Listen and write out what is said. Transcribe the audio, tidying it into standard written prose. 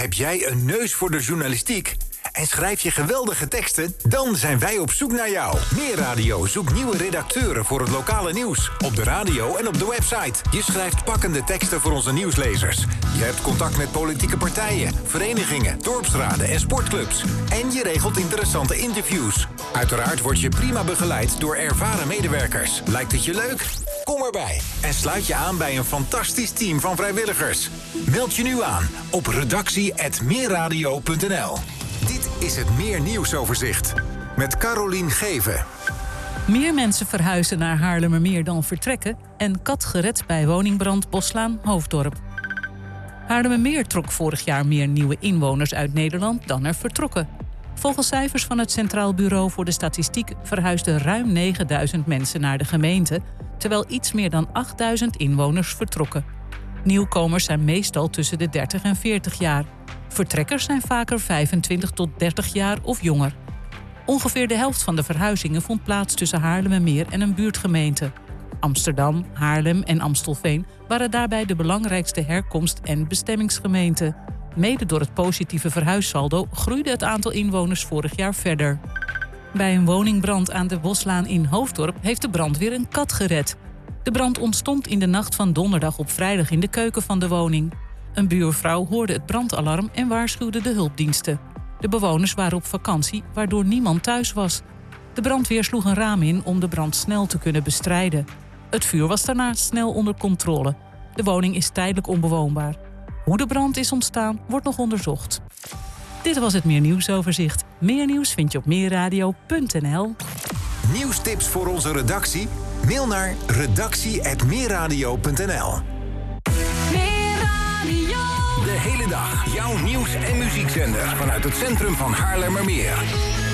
Heb jij een neus voor de journalistiek? En schrijf je geweldige teksten? Dan zijn wij op zoek naar jou. Meer Radio zoekt nieuwe redacteuren voor het lokale nieuws. Op de radio en op de website. Je schrijft pakkende teksten voor onze nieuwslezers. Je hebt contact met politieke partijen, verenigingen, dorpsraden en sportclubs. En je regelt interessante interviews. Uiteraard word je prima begeleid door ervaren medewerkers. Lijkt het je leuk? Kom erbij en sluit je aan bij een fantastisch team van vrijwilligers. Meld je nu aan op redactie@meerradio.nl. Dit is het Meer Nieuwsoverzicht met Carolien Geven. Meer mensen verhuizen naar Haarlemmermeer dan vertrekken en kat gered bij woningbrand Boslaan Hoofddorp. Haarlemmermeer trok vorig jaar meer nieuwe inwoners uit Nederland dan er vertrokken. Volgens cijfers van het Centraal Bureau voor de Statistiek verhuisden ruim 9000 mensen naar de gemeente, terwijl iets meer dan 8000 inwoners vertrokken. Nieuwkomers zijn meestal tussen de 30 en 40 jaar. Vertrekkers zijn vaker 25 tot 30 jaar of jonger. Ongeveer de helft van de verhuizingen vond plaats tussen Haarlemmermeer en een buurtgemeente. Amsterdam, Haarlem en Amstelveen waren daarbij de belangrijkste herkomst- en bestemmingsgemeenten. Mede door het positieve verhuissaldo groeide het aantal inwoners vorig jaar verder. Bij een woningbrand aan de Boslaan in Hoofddorp heeft de brandweer een kat gered. De brand ontstond in de nacht van donderdag op vrijdag in de keuken van de woning. Een buurvrouw hoorde het brandalarm en waarschuwde de hulpdiensten. De bewoners waren op vakantie, waardoor niemand thuis was. De brandweer sloeg een raam in om de brand snel te kunnen bestrijden. Het vuur was daarna snel onder controle. De woning is tijdelijk onbewoonbaar. Hoe de brand is ontstaan, wordt nog onderzocht. Dit was het Meer Nieuwsoverzicht. Meer nieuws vind je op meerradio.nl. Nieuwstips voor onze redactie? Mail naar redactie@meerradio.nl. De hele dag jouw nieuws- en muziekzender vanuit het centrum van Haarlemmermeer.